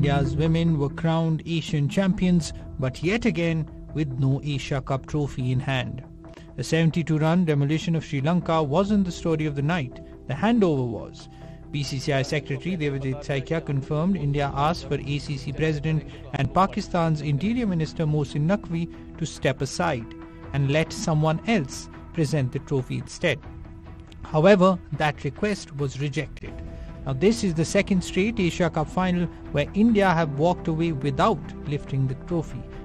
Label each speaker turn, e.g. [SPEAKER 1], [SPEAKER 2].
[SPEAKER 1] India's women were crowned Asian champions, but yet again with no Asia Cup trophy in hand. The 72-run demolition of Sri Lanka wasn't the story of the night. The handover was. BCCI Secretary Devajit Saikia confirmed India asked for ACC President and Pakistan's Interior Minister Mohsin Naqvi to step aside and let someone else present the trophy instead. However, that request was rejected. Now this is the second straight Asia Cup final where India have walked away without lifting the trophy.